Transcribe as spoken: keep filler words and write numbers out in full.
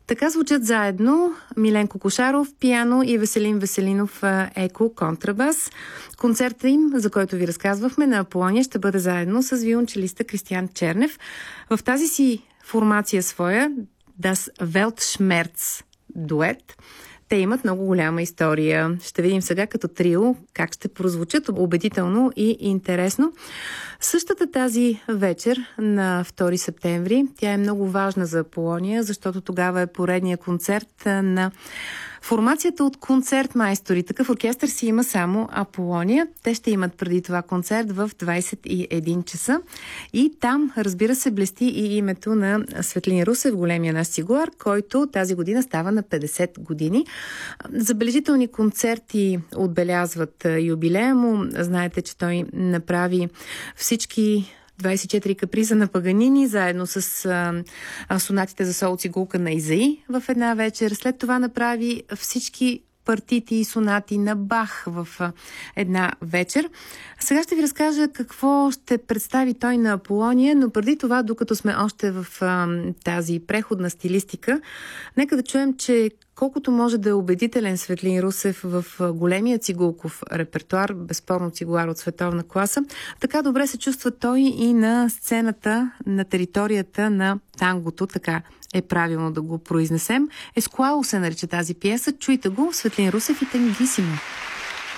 Така звучат заедно Миленко Кошаров, пиано и Веселин Веселинов, еко, контрабас. Концерта им, за който ви разказвахме, на Аполония ще бъде заедно с виолончелиста Кристиан Чернев. В тази си формация своя, Das Weltschmerz дует, те имат много голяма история. Ще видим сега като трио как ще прозвучат убедително и интересно. Същата тази вечер на втори септември, тя е много важна за Аполония, защото тогава е поредния концерт на формацията от концертмайстори. Такъв оркестър си има само Аполония. Те ще имат преди това концерт в двайсет и един часа. И там, разбира се, блести и името на Светлин Русев, големия наш цигулар, който тази година става на петдесет години. Забележителни концерти отбелязват юбилея му. Знаете, че той направи всички двайсет и четири каприза на Паганини, заедно с а, сонатите за сол цигулка на Изаи в една вечер. След това направи всички партити и сонати на Бах в а, една вечер. Сега ще ви разкажа какво ще представи той на Аполония, но преди това, докато сме още в а, тази преходна стилистика, нека да чуем, че колкото може да е убедителен Светлин Русев в големия цигулков репертуар, безспорно цигулар от световна класа, така добре се чувства той и на сцената, на територията на тангото, така е правилно да го произнесем. Ескуало се нарича тази пиеса. Чуйте го, Светлин Русев и Тангисимо.